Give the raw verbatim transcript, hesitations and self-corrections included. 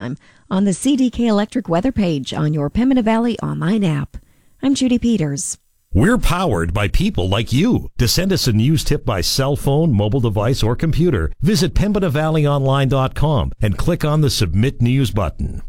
anytime on the C D K Electric weather page on your Pembina Valley online app. I'm Judy Peters. We're powered by people like you. To send us a news tip by cell phone, mobile device, or computer, visit Pembina Valley Online dot com and click on the Submit News button.